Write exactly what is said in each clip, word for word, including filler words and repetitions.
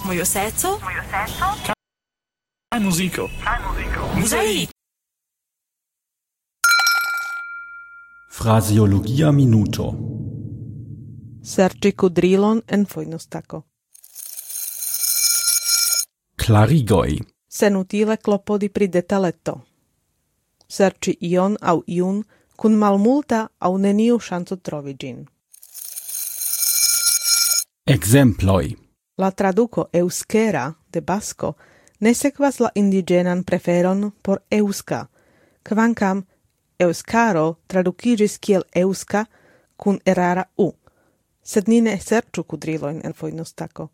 Mojo seco. Mojo seco. Kaj muziko. Kaj muziko. Muzei. Fraseologia minuto. Serĉi kudrilon en fojnostako. Klarigoj. Senutile klopodi pri detaleto. Serĉi ion aŭ iun kun malmulta aŭ neniu ŝanco trovi ĝin. Ekzemploj. La traduko euskera de basko ne sekvas la indiĝenan preferon por euska, kvankam euskaro tradukiĝis kiel euska kun erara u, sed ni ne serĉu kudrilojn en fojnostako.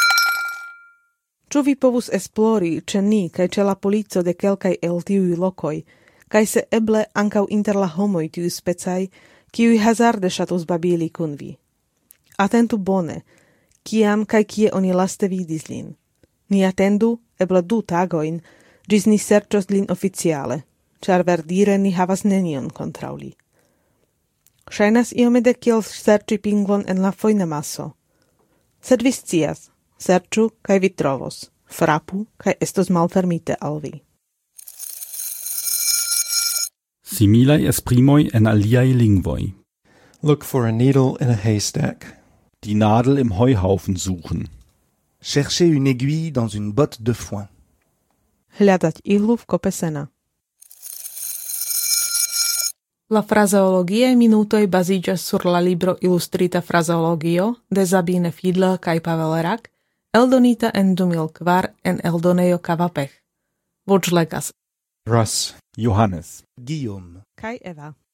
Ĉu vi povus esplori ĉe ni kaj ĉe la polico de kelkaj el tiuj lokoj, kaj se eble ankaŭ inter la homoj tiuj specaj, kiuj hazarde ŝatus babili kun vi? Atentu bone, kiam kaj kie oni laste vidis lin. Ni atendu eble du tagojn, ĝis ni serĉos lin oficiale, ĉar verdire ni havas nenion kontraŭ li. Ŝajnas iomete kiel serĉi pingvon en la fojnamaso. Sed vi scias, serĉu kaj vi trovos, frapu kaj estos malfermite al vi. Similaj esprimoj en aliaj lingvoj. Look for a needle in a haystack. Die Nadel im Heuhaufen suchen. Chercher une aiguille dans une botte de foin. Hľadať ihlu v kope sena. La fraseologiae minutoj baziĝas sur la libro Ilustrita fraseologio de Sabine Fiedler kaj Pavel Rak, eldonita en du mil kvar en eldonejo Kavapech. Voĉlegas Russ. Johannes. Guillaume. kaj Eva.